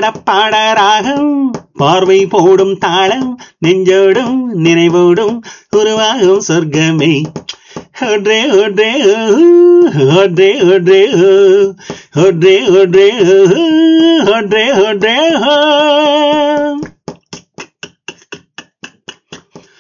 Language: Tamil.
பாட பாட ராகம் பார்வை போடும் தாளம் நெஞ்சோடும் நினைவோடும் உருவாகும் சொர்க்கமே ஒன்றே ஒன்றே ஒன்றே ஒன்றே ஒன்றே ஒன்றே ஒன்றே ஒன்றே